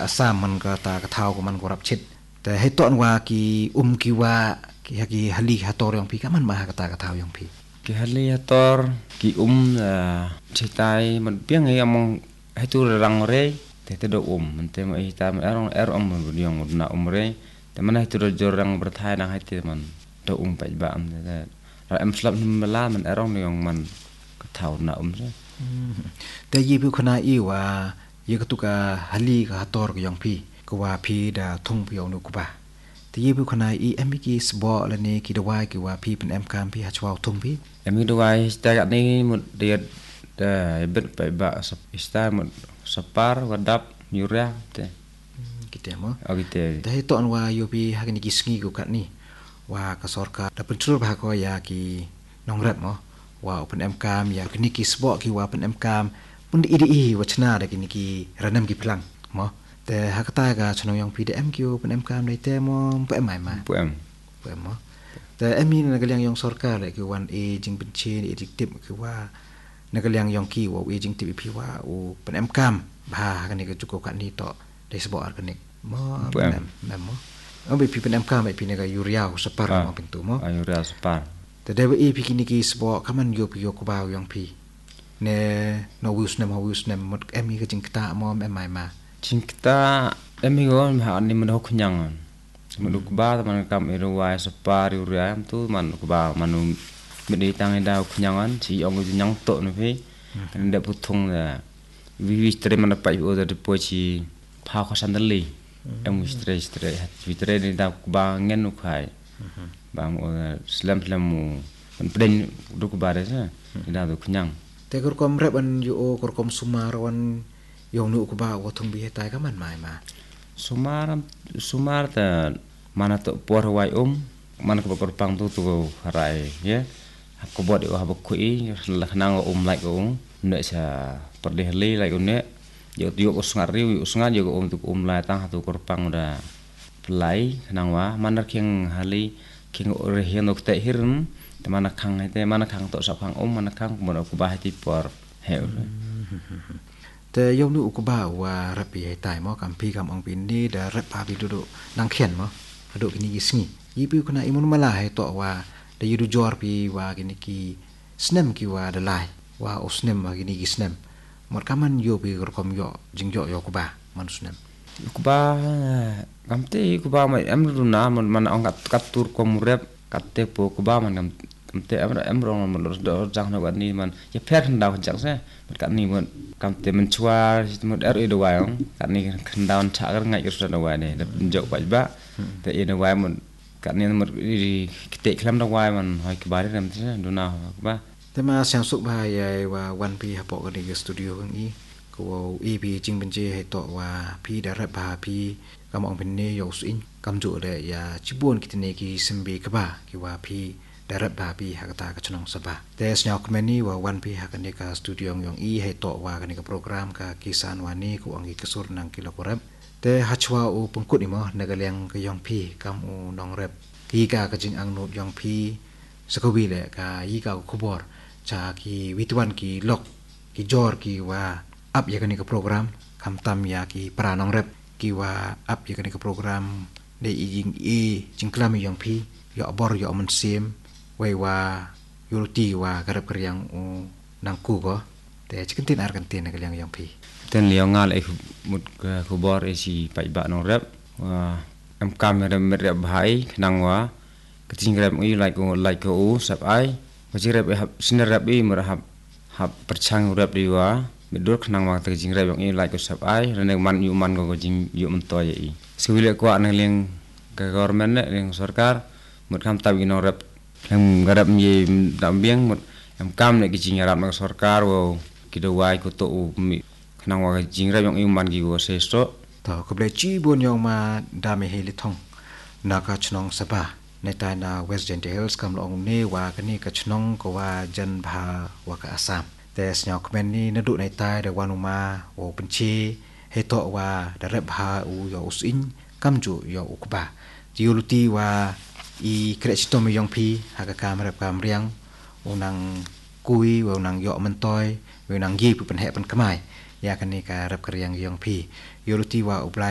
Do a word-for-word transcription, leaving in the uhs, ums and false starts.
asam man ka ta ka thau ko man ko rap chit te he ton wa ki um ki wa ki ha ki hali hator yang pi ka man ma ka ta ka thau yang pi ki hali hator ki um citai man piang ai among hai tu rang re te te do um man te ma ita erong er om yang na um re te man hai tu jor rang berthai nang hai te man do um pa ba am te ra em slap nim la man erong yang man ka thau na um re te yi bu khna i wa ye ka tu ka hali ka hator ko yang pi ko wa pi da thung pi onu ku ba te yi bu khna i em ki sbo la ne ki da wa ki wa pi pen em kam pi ha chwa thung pi em do wai sta ka ni một dia da bet pa ba sta một sapar wadap yuria te kita mo agite te ton wa yo pi ha ni ki sngi ko ka ni wa ka sorka da pentrul ba ko ya ki nongrat mo wa pen em kam ya ki ni ki sbo ki wa pen em kam pun di i wachna da ki ni ki ranam ki plang mo te hakata ga chno yang pi de em kyu pen em kam dai te mo pe mai ma pu em pu em mo te em ni na galyang yong sarkar le ki wan e jing bin che ni dik tip ki wa na galyang yong ki wa e jing tip pi wa u pen em kam ba ka ni ka chuko ka ni to dai sbo ar ka ni mo pu em mem mo o bi pi pen em kam pi ni ga yuria u sapar mo pintu mo yuria sapar te de e pi ki ni ki sbo kaman yo pi yo ko ba yong pi ne no wus nem ho wus nem mot em mi ka jing ta mo em mai ma jing ta em mi go ha ni man ho khnyang man ku ba man kam ero wa sapar yuria am tu man ku ba manu mi di tang da khnyang an chi ong ju nyang to no phi nda puthung la vi vi stre man pa yo da po chi pha kho san dali em stre stre vi stre ni da ku ba ngen nu khai ba mo slam slam mu man pden du ku ba de sa da du khnyang te kor kom rep an yo kor kom sumar wan yong nu ku ba wa thung bi tai ka man mai ma sumar sumar ta mana to por wai um mana ko kor pang tu tu rai ye ko bot yo ha ku i la nang um lai ko ne sa per de li lai ko ne yo yo ko sngar ri yo sngar yo ko um tu um lai tang tu kor pang da plai nang wa mana king hali king ore hian ok te hirm te mana khang te mana khang to sa khang um mana khang mo ku ba ti por he te yong nu ku ba wa rapi hai tai mo kam pi kam ong pin ni da rap pa bi du nang khen mo adu ki ni sngi yi pi kuna imun mala hai to wa da yudu jor pi wa ki ni ki snem ki wa da lai wa o snem wa ki ni ki snem mot kaman yo pi kor kom yo jing yo yo ku ba man snem ku ba kam te ku ba mai em ru na man man ong kat kat tur kom rep kat te po ku ba man kam kam te em em rong man do jang na ni man ye pher ndaw jang se man kat ni man kam te man chwa man er e do wa ong kat ni khandawn cha gar ngai ru da wa ne da jo ba ba te e do wa man kat ni man te khlam da wa man hoi ki ba de ram te do na ba te ma sang suk ba ye wa wan pi ha po ka ni studio ng i ko e pi jing ben je hai to wa pi da rap ba pi kam ong ben ne yo sin kam ju de ya chibon ki ne ki simbe ka ba ki wa pi darat ba pi hakata ka chunong saba te snyau kmeni wa wan pi hakane ka studio yong i hai to wa ka ni ka program ka kisan wani ku angi kesur nang kilo korap te hachwa u pungkut ni mo nagalyang ka yong pi kam u nong rep ki ka ka jing ang not yong pi sakobi le ka yi ka khubor cha ki witwan ki lok ki jor ki wa up ya ka ni ka program kam tam ya ki pra nong rep ki wa up ya ka ni ka program de i jing i jingklam yong pi yo bor yo man sim wai wa yurti wa garap karyang u nangku ko te chikentin ar kantin na kalyang yang pi ten liang ngal e mut ko bor e si pai ba no rep wa am kamera mer rep bhai nang wa kating rep i like ko like ko u sap ai wa ji rep hab sin rep i mer hab hab perchang rep di wa medur nang wa kating rep i like ko sap ai rene man yu man ko jing yu man to ye i siwile ko an liang ka government ne liang sarkar một kham taw ino rap kham garap ye dam biang một am kam ne ki jing rap na sarkar wo ki do wai ko to mi khnang wa jing rap yong iman gi go se sto to ko ble chi bon yong ma da me he li thong na ka chnong saba ne ta na west gen hills kam long ne wa ka ni ka chnong ko wa jan bha wa ka asam te snyau kmen ni na du ne ta de wanuma wo pinchi he to wa da rap ha u yo usin kam ju yo ukba jiuluti wa i kreator mi yong pi haka kamera kam riang unang kui unang yo mentoy unang gi pu pen he pen kamai ya kan ni ka rap kriang yong pi yuluti wa ublai